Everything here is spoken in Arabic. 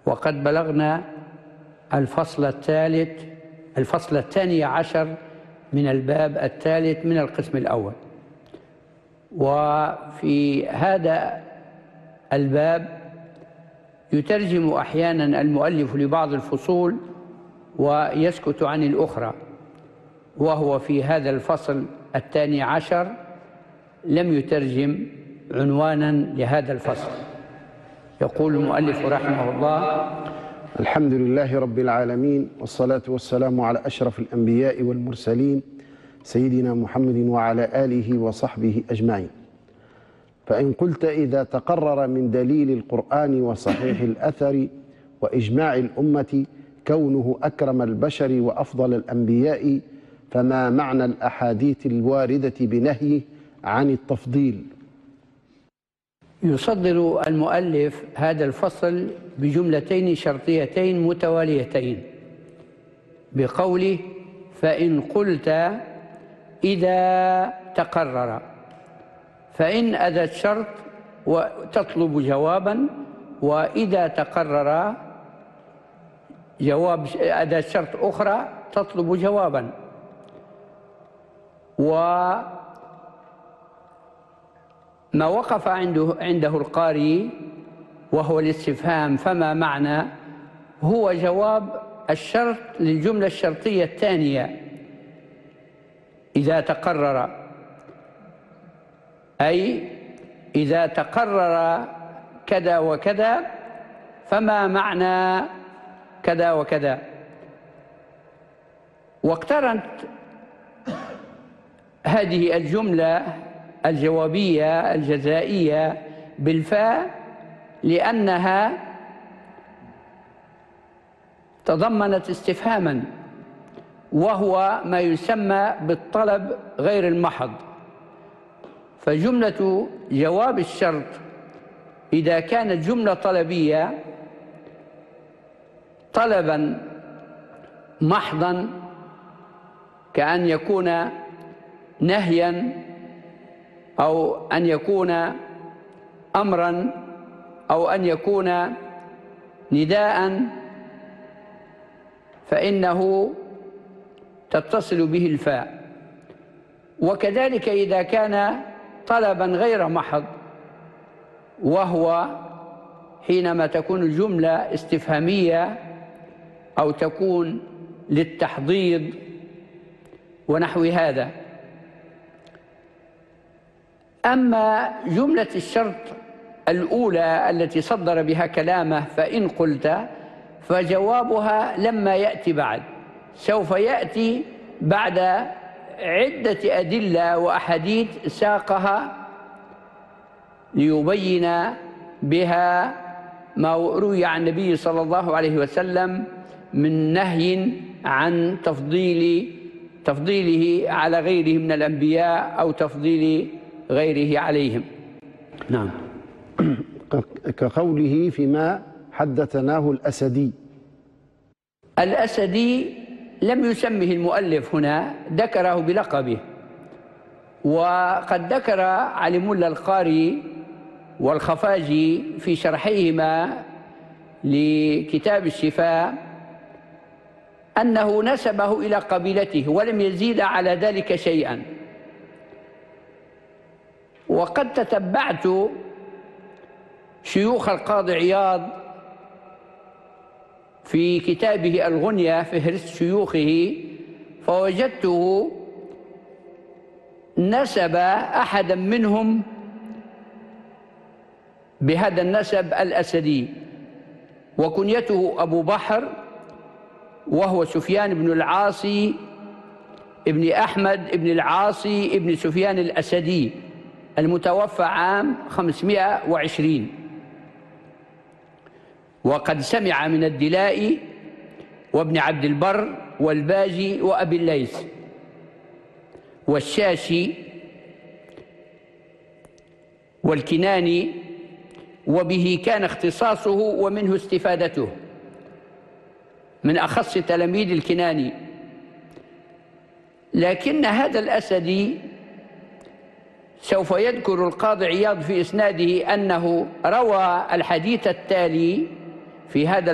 وقد بلغنا الفصل الثاني عشر من الباب الثالث من القسم الأول. وفي هذا الباب يترجم أحيانا المؤلف لبعض الفصول ويسكت عن الأخرى، وهو في هذا الفصل الثاني عشر لم يترجم عنوانا لهذا الفصل. يقول المؤلف رحمه الله: الحمد لله رب العالمين، والصلاة والسلام على أشرف الأنبياء والمرسلين سيدنا محمد وعلى آله وصحبه أجمعين. فإن قلت إذا تقرر من دليل القرآن وصحيح الأثر وإجماع الأمة كونه أكرم البشر وأفضل الأنبياء، فما معنى الأحاديث الواردة بنهيه عن التفضيل؟ يصدر المؤلف هذا الفصل بجملتين شرطيتين متواليتين بقوله: فإن قلت إذا تقرر. فإن أداة شرط وتطلب جوابا، وإذا تقرر جواب أداة شرط أخرى تطلب جوابا. وما وقف عنده القارئ وهو الاستفهام فما معنى، هو جواب الشرط للجملة الشرطية الثانية إذا تقرر، أي إذا تقرر كذا وكذا فما معنى كذا وكذا. واقترنت هذه الجملة الجوابية الجزائية بالفاء لأنها تضمنت استفهاما، وهو ما يسمى بالطلب غير المحض. فجملة جواب الشرط إذا كانت جملة طلبية طلبا محضا كأن يكون نهيا أو أن يكون أمرا أو أن يكون نداء، فإنه تتصل به الفاء. وكذلك إذا كان طلبا غير محض، وهو حينما تكون الجملة استفهامية أو تكون للتحضيض ونحو هذا. أما جملة الشرط الأولى التي صدر بها كلامه فإن قلت، فجوابها لما يأتي بعد، سوف يأتي بعد عدة أدلة وأحاديث ساقها ليبين بها ما روي عن النبي صلى الله عليه وسلم من نهي عن تفضيله على غيره من الأنبياء أو تفضيل غيره عليهم. نعم. كقوله فيما حدثناه الأسدي. الأسدي لم يسمه المؤلف هنا، ذكره بلقبه. وقد ذكر علي ملا القاري والخفاجي في شرحيهما لكتاب الشفاء أنه نسبه إلى قبيلته ولم يزيد على ذلك شيئا. وقد تتبعت شيوخ القاضي عياض في كتابه الغنية فهرست شيوخه، فوجدته نسب أحدا منهم بهذا النسب الأسدي، وكنيته أبو بحر، وهو سفيان بن العاصي ابن أحمد ابن العاصي ابن سفيان الأسدي، المتوفى عام 520. وقد سمع من الدلائي وابن عبد البر والباجي وأبي الليث والشاشي والكناني، وبه كان اختصاصه ومنه استفادته، من أخص تلاميذ الكناني. لكن هذا الأسدي سوف يذكر القاضي عياض في إسناده أنه روى الحديث التالي في هذا